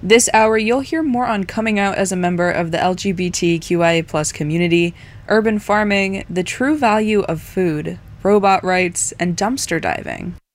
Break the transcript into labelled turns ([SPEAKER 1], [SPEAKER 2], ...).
[SPEAKER 1] This hour, you'll hear more on coming out as a member of the LGBTQIA+ community, urban farming, the true value of food, robot rights, and dumpster diving.